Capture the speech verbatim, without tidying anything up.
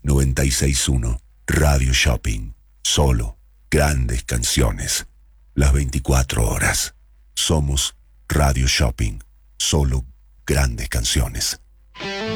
noventa y seis punto uno Radio Shopping. Solo grandes canciones. Las veinticuatro horas. Somos Radio Shopping. Solo grandes canciones.